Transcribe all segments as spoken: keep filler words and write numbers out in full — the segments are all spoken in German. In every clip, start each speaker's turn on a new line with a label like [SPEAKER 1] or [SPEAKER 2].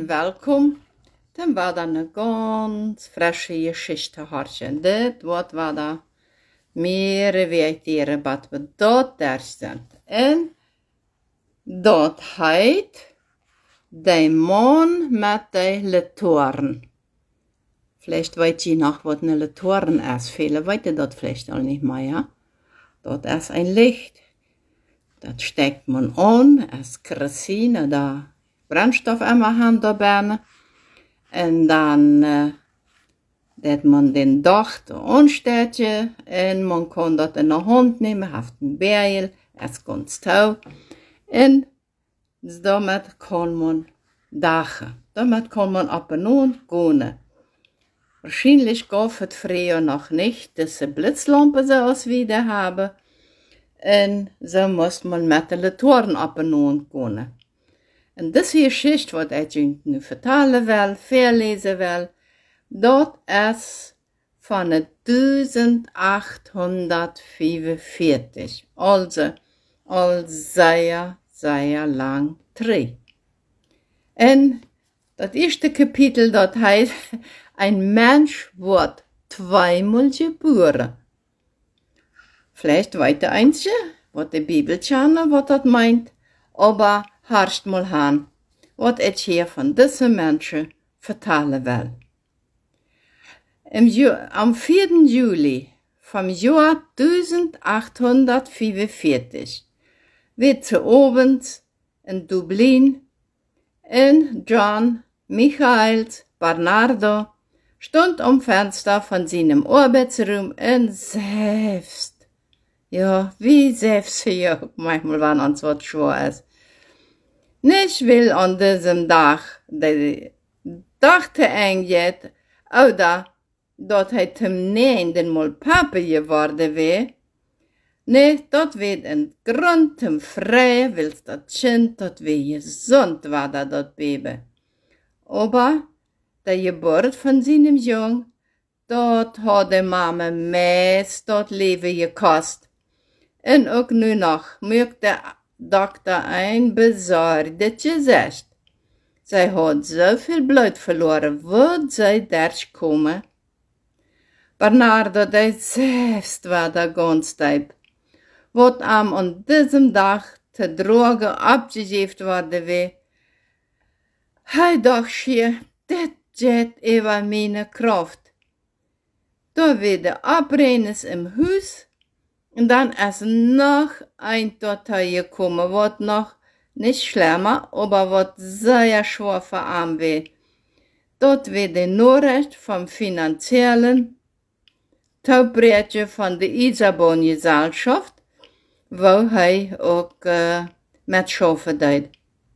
[SPEAKER 1] welkom. Dan war da eine ganz frische Geschichte hartje. Dit wat war da meer weten wat we dort daar zijn. En dat heet de man met de letoren. Vielleicht weet je nog wat een letoren is. Viele weten dat vielleicht al niet meer, ja. Dat is een licht. Dat steckt man an, als Kerosine oder Brennstoff immer haben da binnen. En dan uh, dat man den Dach da ansteht en man kan dat in de hand nemen, heeft een bijl, als ganz touw. En daarmee kan man dagen. Daarmee kan man op en aan gaan. Wahrscheinlich gab het früher noch nicht diese Blitzlampe zoals we die hebben. En zo moest man met de letoren op en aan gaan. En deze geschichte wat ik nu vertellen wil, voorlezen wil, dat is van het achttienhonderdvijfenveertig. Also al zeer, zeer lang terug. En dat eerste kapitel dat heet, ein Mensch wordt zweimal geboren. Vielleicht weet de eentje, wat de Bibel kennen, wat dat meint, aber harst mal aan, wat ik hier van deze mensen vertellen wil. Im am vierten Juli vom Jahr achttienhonderdvijfenveertig wird zu Abend in Dublin in John Michaels Bernardo stond am Fenster von seinem Arbeitsraum und selbst, ja, wie selbst hier manchmal, wenn uns was schwer ist. Nicht will an diesem Tag, der dachte eigentlich, oder dat hij hem neenden mal Papa geworden wäre. Nee, dat wird ein Grund hem vrij, wils dat Kind, dat wir gesund war, dat dat Baby. Aber der Geburt von seinem Jung, dat hat die Mama meest dat Leben gekost. En ook nu nog, mögt der Doktor ein bezorgd gezegd. Zij had zoveel bloed verloren, wat zij daar komen. Bernardo, der selbst war der ganz typ. Wat am an diesem Tag te droge abgegeben worden war. Hij dacht schier, dit geht über meine Kraft. Da wieder Abrennes im Haus, und dann ist noch ein Datei gekommen, wat noch nicht schlimmer, aber wat sehr schwer für arm war. Dort wird die Nachricht vom finanziellen Taubreetje van de Isabon-Gesellschaft, wo hij ook uh, met schaffen deed.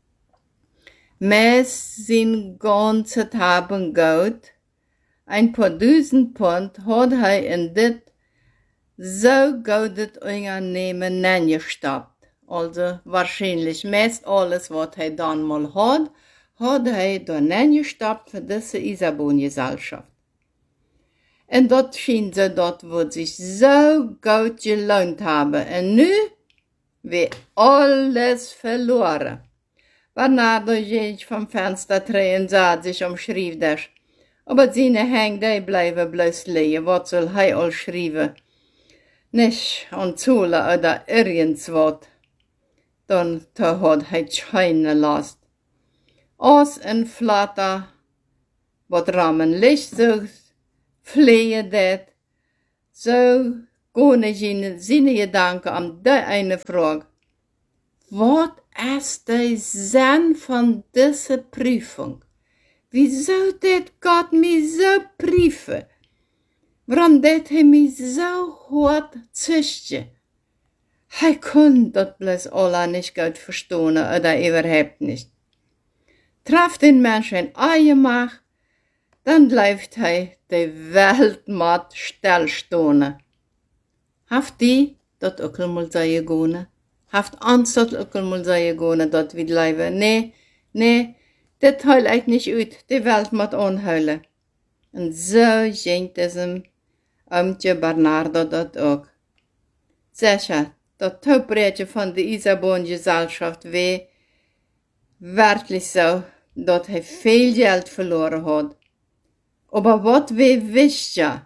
[SPEAKER 1] Met zijn ganze haben Geld, ein paar duizend pond, had hij in dit zo goudet Unternehmen neingestappt. Also wahrscheinlich meest alles wat hij dan mal had, had hij da neingestappt für diese Isabon-Gesellschaft. En dat schien ze dat wat zich zo goed gelohnt hebben. En nu weer alles verloren. Bernardo ging vom Fenster drehen, sah sich umschrieb das. Aber seine Hänge, die bleiben bloß liegen. Was soll hij al schreiben? Nicht an Zule oder irgendwas. Dann hat hij keine Last. Als een flatter, wat ramen licht zoekt. Vleeën dat. Zo gaan ik in zijn gedanken aan die ene vraag. Wat is de zin van deze prüfung? Wieso deed God mij zo prüfen? Waarom deed hij mij zo hard züchten? Hij kon dat bloß alle nicht gut verstehen oder überhaupt nicht. Traf den Menschen eigen Macht, dann bleibt hij de Weltmacht stillstehen. Haft die dat ook mal zijn gone? Haft ons dat ook mal zijn gone dat we blijven? Nee, nee, dit heil ik niet uit, de Weltmacht aanhuilen. En zo ging diesem Amtje Bernardo dat ook. Sicher, dat Taubreetje van de Isabon-Gesellschaft weh, wirklich so dat hij veel geld verloren had. Aber wat we wisten?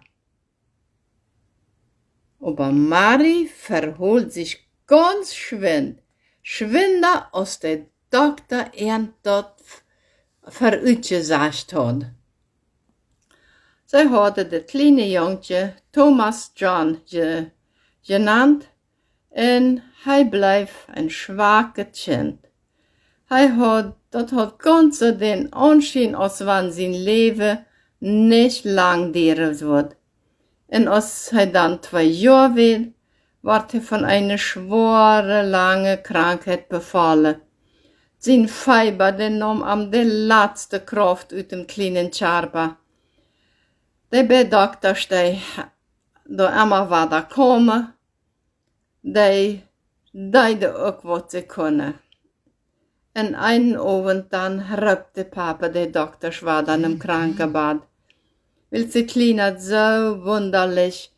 [SPEAKER 1] Aber Mari verholt sich ganz schwind, schwinder als der Doktor ihn dort veruitgesagt hat. Zij hadden het kleine jongetje Thomas John ge, genannt en hij bleef een zwakke kind. Hij had, dat had ganz den Anschein, als wann zijn leven nicht lang duren wird. En als hij dan twee jaar werd, werd hij van een schwere, lange Krankheit bevallen. Zijn Fieber, den nam am de laatste Kraft uit dem kleinen Charba. De bij dokters, die door immer wieder komen, die deden ook wat ze kunnen. En einen Abend dan rupte Papa de dokters wieder in dem Krankenbad. Weil sie kleiner so wunderlich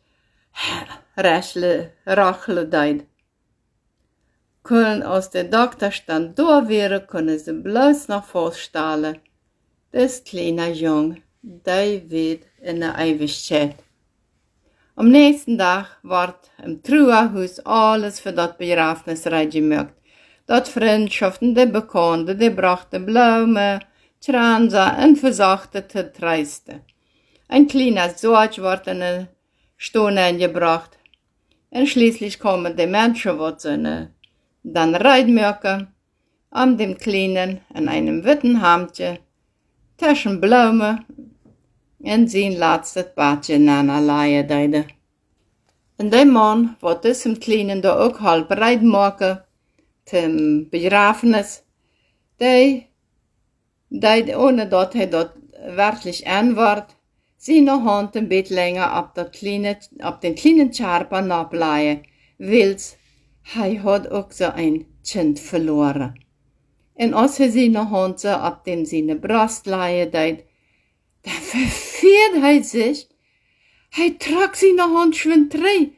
[SPEAKER 1] rachle deed. Können aus der Doktor stand da wäre, können sie bloß noch vorstellen, das kleine Jung, der wird in der Ewigkeit. Am nächsten Tag ward im Trauerhaus alles für das Begrafnis reingemacht. Dort Freundschaften, die Bekannten, die brachten Blumen, Transa und versachtete Treiste. Ein kleiner Sorg wurde in eine Stunde eingebracht. Und schließlich kommen die Menschen, die sie dann reitmögen, an dem Kleinen in einem witten Hemdje, Taschen Blumen und sein letztes Badje nachleihen deide. Und der Mann, der diesem Kleinen da auch halb reitmachen, zum Begrafnis, der, der ohne dass er dort wirklich anwart, seine Hand ein bisschen länger ab, das kleine, ab den kleinen Charpa nachleihen, weil's er hat auch so ein Kind verloren. Und als er seine Hand so ab dem seine Brust leihen deed, da verfehlt er sich, er trug seine Hand schon drei.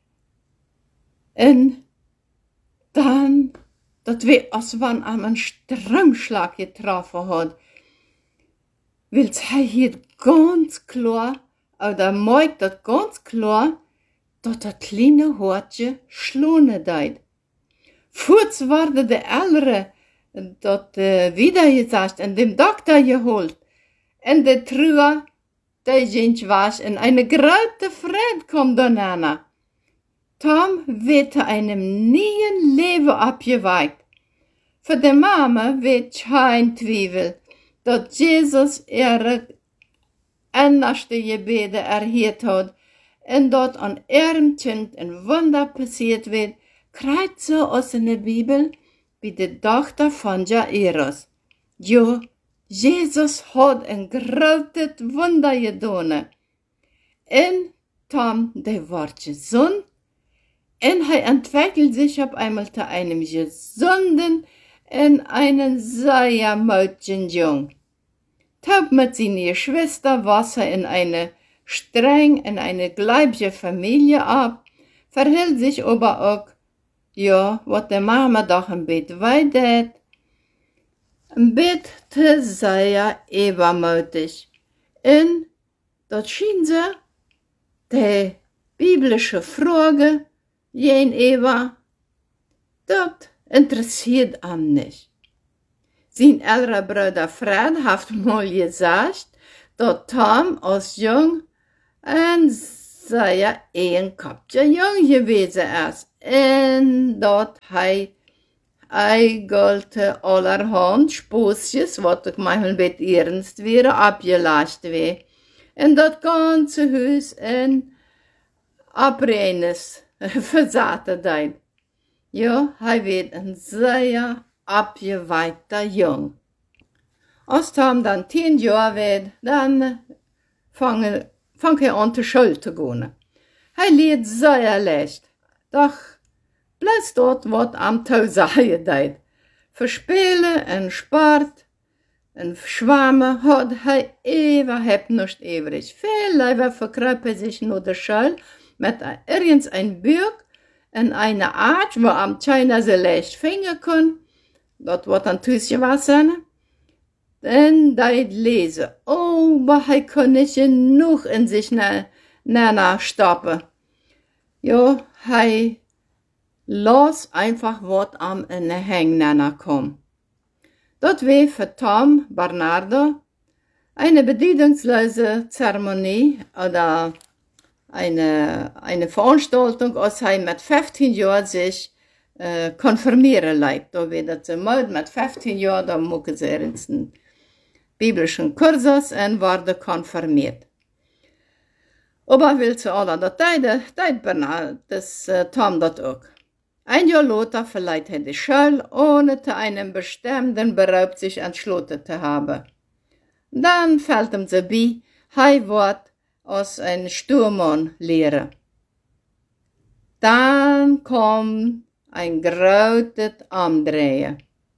[SPEAKER 1] Und dann, dat wie als wann er einen Stromschlag getroffen hat, weil er hier ganz klar, oder meint das ganz klar, dat das kleine Hortje schlone deed. Kurz wurde der Ältere dat uh, wieder gesagt und dem Doktor geholt. Und der Trauer, der Jens was, und eine große Freude kommt danach. Tom wird einem neuen Leben abgeweiht. Für die Mama wird kein Zweifel, dass Jesus ihre anderste Gebete erhört hat und dort an ihrem Kind ein Wunder passiert wird, kreuz so aus in der Bibel wie die Tochter von Jairus. Jo, Jesus hat ein großes Wunder getan. Und Tom, der war gesund, und er entwickelt sich auf einmal zu einem gesunden und einen sehr mutigen Jungen. Taub mit seiner Schwester was er in eine streng in eine gläubige Familie ab, verhielt sich aber auch, ja, was der Mama doch ein bisschen weidet, ein bisschen sehr übermütig. Und dort schien sie die biblische Frage, jen Eva, das interessiert ihn nicht. Sein älterer Bruder Fred hat mal gesagt, dass Tom als Jung ein sehr ehrenkopfter Jung gewesen ist. Und dass er eigentlich allerhand Spußjes, was ich manchmal ein bisschen ernst wäre, abgelascht wäre. Und das ganze Haus in Abreines versatte dein. Ja, er wird ein sehr abgeweihter Jung. Als Tom dann zehn Jahre wird, dann fange fang er an, zur Schule zu gehen. Er lebt sehr leicht, doch bloß dort, was am Tag sein deed. Für Spielen und Sport und Schwammen hat er überhaupt nichts übrig. Viel lieber verkreift er sich nur der Schule mit irgend ein Buch in einer Art, wo am China so leicht finden kann. Dort wird ein Tüßchen was sein. En deit lesen, oh, maar hij kon niet genoeg in zich na, na stoppen. Jo, hij las einfach wat am in de heng nana kom. Dat war für Tom Bernardo eine bedeutungslose Zeremonie oder eine, eine Veranstaltung, als er mit fünfzehn Jahren sich äh, konfirmieren leibt. Da wird sie mal mit fünfzehn Jahren, da mucken sie einen biblischen Kursus und wurde konfirmiert. Aber will zu aller der Zeit, deit Bernard, das äh, Tom das auch. Ein Jahr später verleiht er die Schule, ohne zu einem bestimmten Beruf sich entschlossen zu haben. Dann fällt ihm so bei, er wird als ein Sturmmann lehren. Dann kommt ein großes Umdrehen.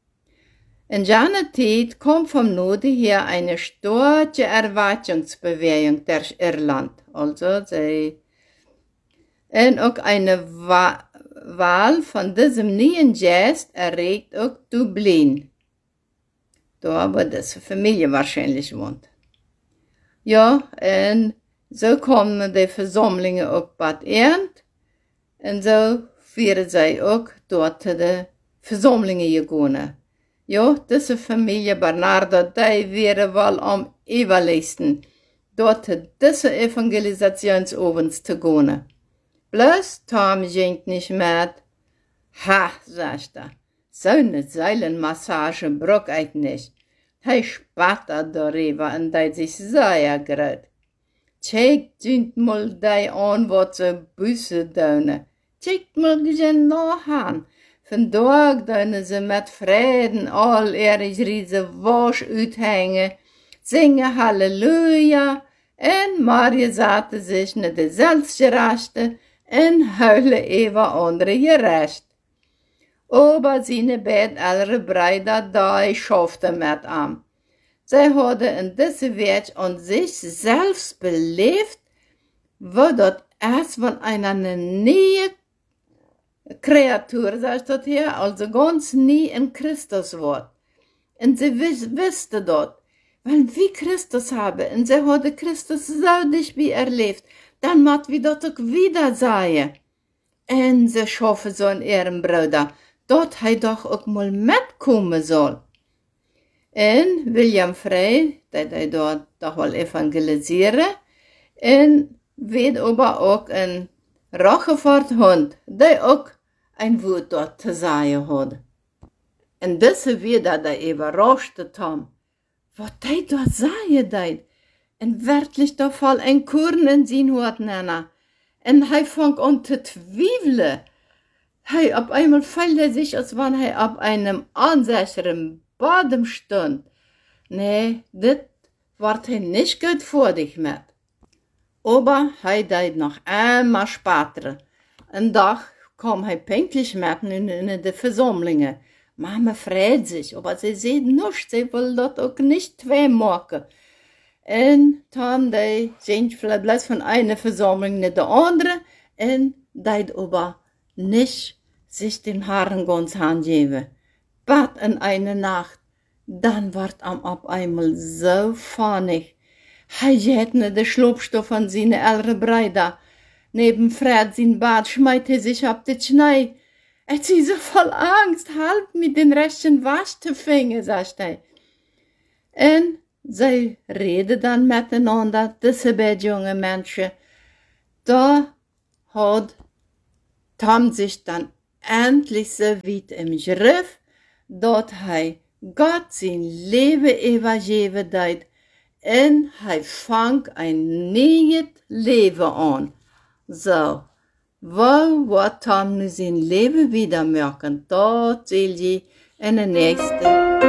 [SPEAKER 1] In jener Zeit kommt vom Norden her eine starke Erwartungsbewegung durch Irland. Also, sie, und auch eine Wa Wahl von diesem neuen Gast erregt auch Dublin. Da, wo diese Familie wahrscheinlich wohnt. Ja, und so kommen die Versammlungen auch Bad Ernt. Und so werden sie auch dort zu den Versammlungen gegangen. Ja, diese Familie Bernardo, die wäre wohl am überleisten, dort zu diese Evangelisationsabends zu gehen. Bloß Tom ging nicht mit. Ha, sagt er, so eine Seilenmassage braucht ich nicht. Hij spat darüber und dat sich sehr gerät. Check dient mal die an, wat ze Büsse doen. Check mal genau an. Vandaag doen ze met Frieden all erig riese Wasch uithängen, singen Halleluja, en Maria zette sich ne de zelfsgerachte en huilen even andere gerecht. Aber seine beiden ältere Brüder da schafften mit ihm. Sie hadden in dieser Welt an sich selbst belebt, wo das erst von einer neuen Kreatur, sagt das hier, also ganz nie in Christus war. Und sie wusste das, weil wir Christus haben, und sie hadden Christus so dicht wie erlebt, dann mat wir das auch wieder sehen. Und sie schaffen so an ihrem Bruder, dat hij doch ook mal metkomen zal. En William Frey, dat hij dort toch wel evangeliseren, en weet aber ook een Rochefort hond, die ook een woord dort te zeggen had. En deze weer dat überraschte Tom, wat hij dort zeggen deed, en werkelijk toch wel een Korn in zijn hoort nennen, en hij fang an te twijfelen. Hey, auf einmal fällt er sich, als wenn er auf einem unsicheren Boden stund. Nee, das wird er nicht gut vor dich mit. Aber er deed noch einmal später. Ein Tag kam er pünktlich mit in, in die Versammlungen. Mama freut sich, aber sie sieht nichts, sie will das auch nicht zwei machen. Und dann die sind vielleicht bloß von einer Versammlung in die andere und deed aber nicht sich den Haaren ganz hingeben. Bad in eine Nacht, dann ward am ab einmal so fahnig. Hij jet ne de Schlupfstoff an seine ältere Brüder. Neben Fred sein Bad schmeit er sich ab die Schnee. Er zieh so voll Angst, halb mit den rechten Wasch zu fingen, sagt er. Und sie reden dann miteinander, diese beiden junge Menschen. Da hat Tom sich dann endlich so weit im Griff, dat hij Gott sein Leben übergeben deed, en hij fang ein neues Leben an. So, wo wird Tom nu sein Leben wieder merken? Dat zähl je in der nächsten